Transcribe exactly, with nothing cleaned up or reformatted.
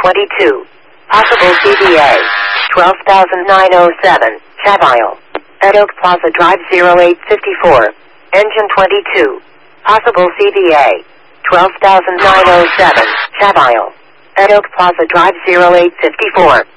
twenty-two. Possible C V A, twelve thousand nine hundred seven, Savile. At Oak Plaza Drive zero eight five four. Engine twenty-two. Possible C V A, twelve thousand nine hundred seven, Savile. At Oak Plaza Drive zero eight five four.